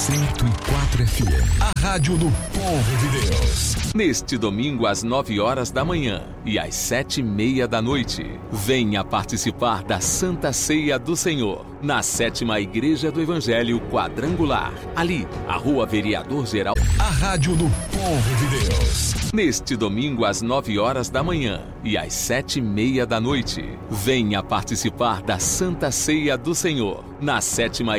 104 FM, a rádio do povo de Deus. Neste domingo às 9 horas da manhã e às 7:30 da noite, venha participar da Santa Ceia do Senhor, na 7ª Igreja do Evangelho Quadrangular, ali, a Rua Vereador Geral. A rádio do povo de Deus. Neste domingo às 9 horas da manhã e às 7:30 da noite, venha participar da Santa Ceia do Senhor, na 7ª